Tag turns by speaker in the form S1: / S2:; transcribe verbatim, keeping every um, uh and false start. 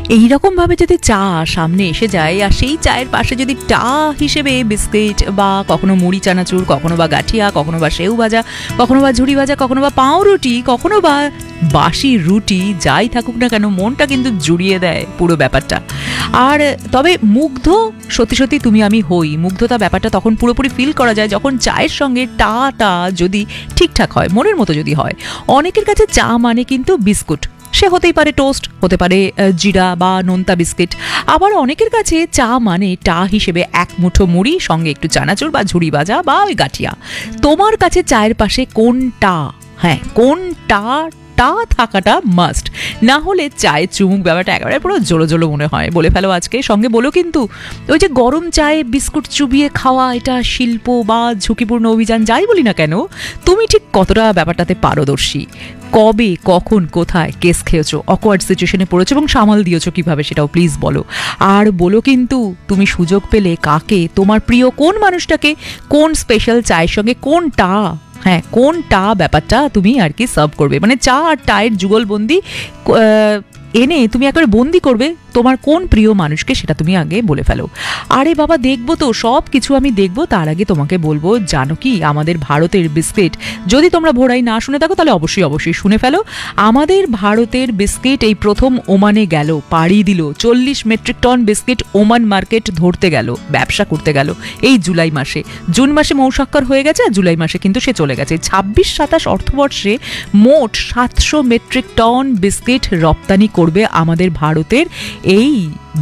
S1: এইরকমভাবে যদি চা সামনে এসে যায় আর সেই চায়ের পাশে যদি টা হিসেবে বিস্কিট বা কখনো মুড়ি চানাচুর, কখনো বা গাঠিয়া, কখনো বা সেউ ভাজা, কখনো বা ঝুড়ি ভাজা, কখনো বা পাউরুটি, কখনো বা বাসি রুটি, যাই থাকুক না কেন মনটা কিন্তু জুড়িয়ে দেয় পুরো ব্যাপারটা। আর তবে মুগ্ধ সত্যি সত্যি তুমি আমি হই, মুগ্ধতা ব্যাপারটা তখন পুরোপুরি ফিল করা যায় যখন চায়ের সঙ্গে টাটা যদি ঠিকঠাক হয়, মনের মতো যদি হয়। অনেকের কাছে চা মানে কিন্তু বিস্কুট, সে হতেই পারে টোস্ট, হতে পারে জিরা বা নোনতা বিস্কিট। আবার অনেকের কাছে চা মানে টা হিসেবে এক মুঠো মুড়ি, সঙ্গে একটু চানাচুর বা ঝুড়ি ভাজা বা ওই গাঠিয়া। তোমার কাছে চায়ের পাশে কোনটা, হ্যাঁ কোনটা টা থাকাটা মাস্ট, না হলে চায়ের চুমুক ব্যাপারটা একেবারে পুরো জোলো জোলো মনে হয়। বলে ফেলো আজকে, সঙ্গে বলো কিন্তু ওই যে গরম চায়ে বিস্কুট চুবিয়ে খাওয়া, এটা শিল্প বা ঝুঁকিপূর্ণ অভিযান যাই বলি না কেন, তুমি ঠিক কতটা ব্যাপারটাতে পারদর্শী? কবে, কখন, কোথায় কেস খেয়েছো, অকওয়ার্ড সিচুয়েশনে পড়েছো এবং সামাল দিয়েছো কিভাবে, সেটাও প্লিজ বলো। আর বলো কিন্তু তুমি সুযোগ পেলে কাকে, তোমার প্রিয় কোন মানুষটাকে কোন স্পেশাল চায়ের সঙ্গে কোনটা, হ্যাঁ কোনটা ব্যাপারটা তুমি আর কি সার্ভ করবে, মানে চা আর টায়ের যুগলবন্দি এনে তুমি একবারে বন্দি করবে তোমার কোন প্রিয় মানুষকে, সেটা তুমি আগে বলে ফেলো। আরে বাবা দেখবো তো, সব কিছু আমি দেখবো, তার আগে তোমাকে বলবো, জানো কি আমাদের ভারতের বিস্কিট, যদি তোমরা ভোরাই না শুনে থাকো তাহলে অবশ্যই অবশ্যই শুনে ফেলো। আমাদের ভারতের বিস্কিট এই প্রথম ওমানে গেল, পাড়ি দিল, চল্লিশ metric ton biscuit Oman market ধরতে গেল, ব্যবসা করতে গেল এই জুলাই মাসে। জুন মাসে মৌসাক্ষর হয়ে গেছে, আর জুলাই মাসে কিন্তু সে চলে গেছে। ছাব্বিশ সাতাশ অর্থবর্ষে মোট সাতশো মেট্রিক টন বিস্কিট রপ্তানি করবে আমাদের ভারতের এই